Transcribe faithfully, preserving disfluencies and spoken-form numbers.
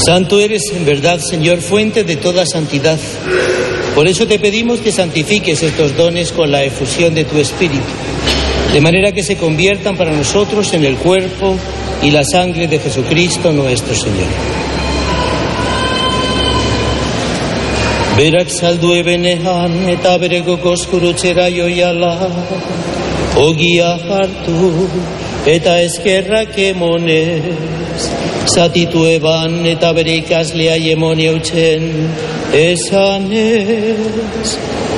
Santo eres en verdad, Señor, fuente de toda santidad. Por eso te pedimos que santifiques estos dones con la efusión de tu Espíritu, de manera que se conviertan para nosotros en el cuerpo y la sangre de Jesucristo nuestro Señor. Berak saldue benean eta bere gogoz gurutzera joiala, ogia hartu eta eskerrak emonez, zatitu eban eta bere ikaslea emone eutzen, esanez,